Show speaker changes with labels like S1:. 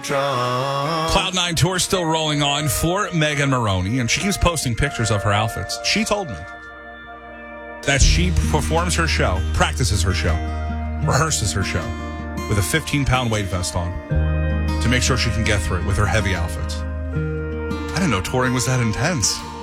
S1: Cloud9 tour still rolling on for Megan Moroney, and she keeps posting pictures of her outfits. She told me that she performs her show, practices her show, rehearses her show with a 15-pound weight vest on to make sure she can get through it with her heavy outfits. I didn't know touring was that intense.